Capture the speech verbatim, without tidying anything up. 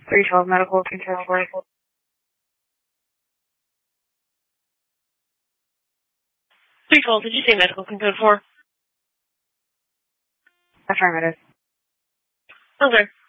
three twelve medical control four. three twelve, did you say medical control four? Affirmative. Okay.